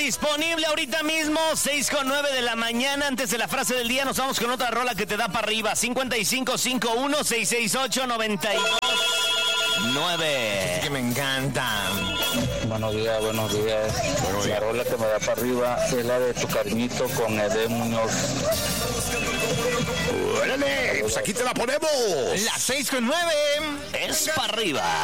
disponible ahorita mismo, 6:09 de la mañana. Antes de la frase del día, nos vamos con otra rola que te da para arriba. 5551-668-92-9. Que me encanta. Buenos días. La rola que me da para arriba es la de Tu Cariñito con Edén Muñoz. ¡Órale! Pues aquí te la ponemos. La 6:09 es para arriba.